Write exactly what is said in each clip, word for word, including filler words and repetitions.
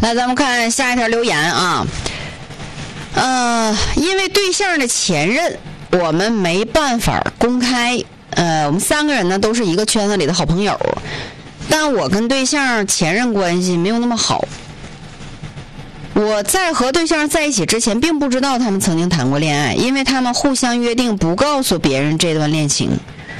来，咱们看下一条留言啊。呃，因为对象的前任，我们没办法公开。呃，我们三个人呢都是一个圈子里的好朋友，但我跟对象前任关系没有那么好。我在和对象在一起之前，并不知道他们曾经谈过恋爱，因为他们互相约定不告诉别人这段恋情。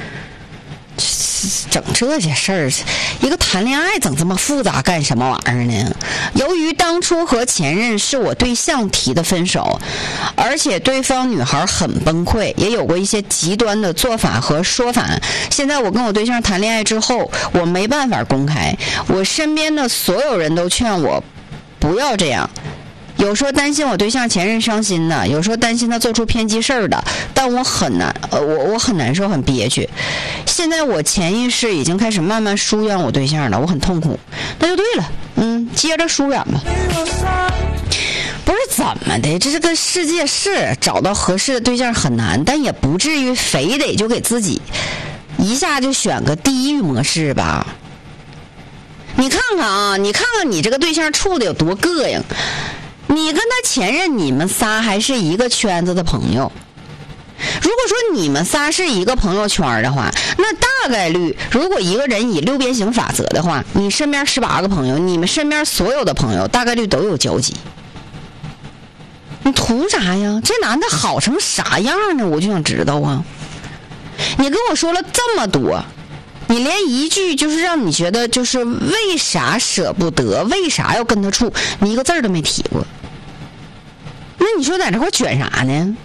整这些事儿，一个谈恋爱整这么复杂干什么玩意儿呢？由于当初和前任是我对象提的分手，而且对方女孩很崩溃，也有过一些极端的做法和说法。现在我跟我对象谈恋爱之后，我没办法公开，我身边的所有人都劝我不要这样。有说担心我对象前任伤心的，有说担心他做出偏激事儿的，但我很难，呃，我我很难受，很憋屈。现在我潜意识已经开始慢慢疏远我对象了，我很痛苦。那就对了，嗯，接着疏远吧。不是怎么的，这个世界是找到合适的对象很难，但也不至于非得就给自己一下就选个地狱模式吧。你看看啊，你看看你这个对象处的有多膈应。你跟他前任，你们仨还是一个圈子的朋友。如果说你们仨是一个朋友圈的话，那大概率，如果一个人以六边形法则的话，你身边十八个朋友，你们身边所有的朋友大概率都有交集。你图啥呀？这男的好成啥样呢？我就想知道啊。你跟我说了这么多，你连一句就是让你觉得就是为啥舍不得，为啥要跟他处，你一个字儿都没提过。那你说在这块卷啥呢？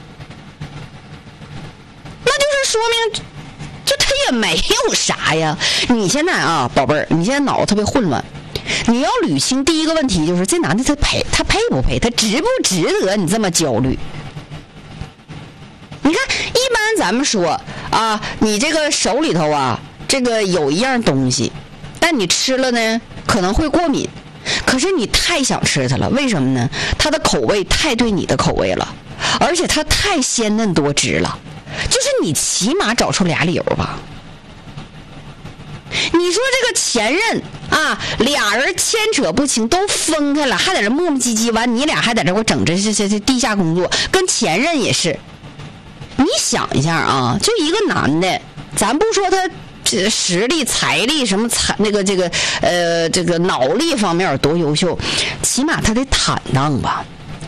那就是说明就他也没有啥呀。你现在啊，宝贝儿，你现在脑子特别混乱，你要捋清第一个问题，就是这男的他配他配不配，他值不值得你这么焦虑。你看一般咱们说啊，你这个手里头啊这个有一样东西，但你吃了呢可能会过敏，可是你太想吃它了，为什么呢？它的口味太对你的口味了，而且它太鲜嫩多汁了，就是你起码找出俩理由吧。你说这个前任啊，俩人牵扯不清，都分开了，还在这磨磨唧唧，完你俩还在这给我整这这这这地下工作，跟前任也是。你想一下啊，就一个男的，咱不说他这实力、财力什么财那个这个呃这个脑力方面有多优秀，起码他得坦荡吧，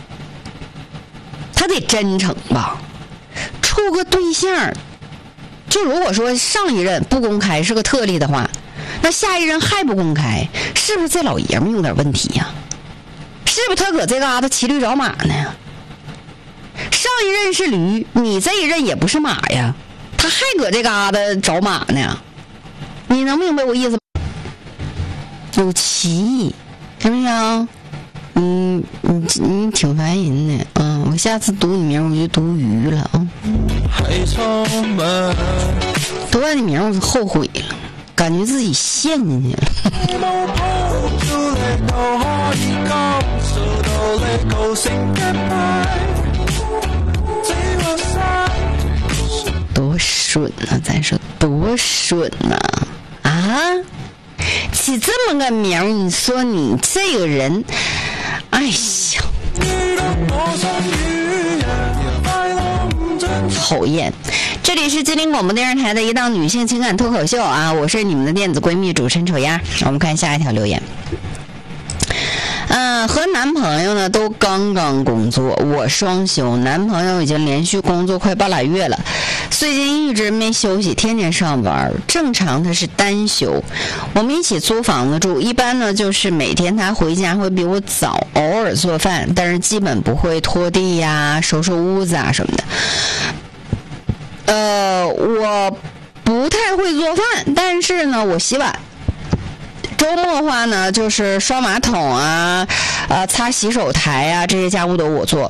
他得真诚吧。处个对象，就如果说上一任不公开是个特例的话，那下一任还不公开，是不是这老爷们有点问题呀？是不是他搁这嘎达骑驴找马呢？上一任是驴，你这一任也不是马呀，他还搁这嘎达找马呢，你能明白我意思吗？有歧义，行不行？嗯，你你挺烦人的，嗯，我下次读你名我就读鱼了啊。读完你名我就后悔了，感觉自己陷进去了。多顺啊！咱说多顺啊！啊，起这么个名，你说你这个人，哎呀，讨厌！这里是吉林广播电视台的一档女性情感脱口秀啊，我是你们的电子闺蜜主持人丑丫。我们看下一条留言。嗯，和男朋友呢都刚刚工作，我双休，男朋友已经连续工作快半拉月了，最近一直没休息，天天上班。正常他是单休，我们一起租房子住，一般呢就是每天他回家会比我早，偶尔做饭，但是基本不会拖地呀、收拾屋子啊什么的。呃，我不太会做饭，但是呢我洗碗。周末的话呢，就是刷马桶啊、呃、擦洗手台啊，这些家务都我做。